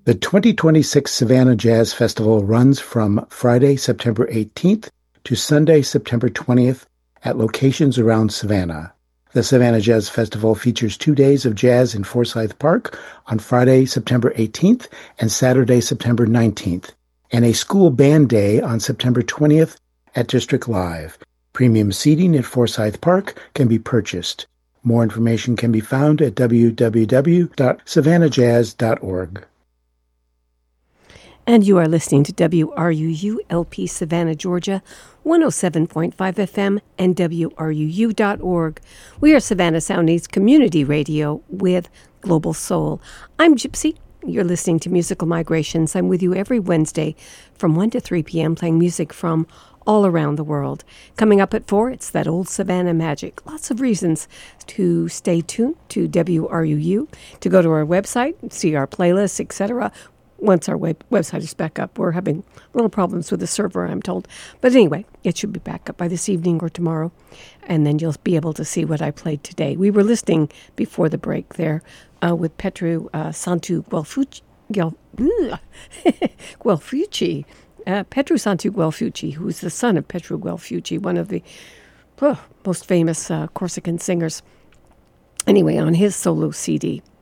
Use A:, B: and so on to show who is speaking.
A: The 2026 Savannah Jazz Festival runs from Friday, September 18th to Sunday, September 20th at locations around Savannah. The Savannah Jazz Festival features 2 days of jazz in Forsyth Park on Friday, September 18th and Saturday, September 19th, and a school band day on September 20th at District Live. Premium seating at Forsyth Park can be purchased. More information can be found at www.savannahjazz.org.
B: And you are listening to WRUU LP Savannah, Georgia, 107.5 FM and WRUU.org. We are Savannah Sound Needs Community Radio with Global Soul. I'm Gypsy. You're listening to Musical Migrations. I'm with you every Wednesday from 1 to 3 p.m. playing music from all around the world. Coming up at 4, it's that old Savannah magic. Lots of reasons to stay tuned to WRUU, to go to our website, see our playlists, etc. Once our website is back up. We're having little problems with the server, I'm told. But anyway, it should be back up by this evening or tomorrow, and then you'll be able to see what I played today. We were listening before the break there with Petru Santu Guelfucci. Guelfucci. Petru Santu Guelfucci, who's the son of Petru Guelfucci, one of the most famous Corsican singers. Anyway, on his solo CD.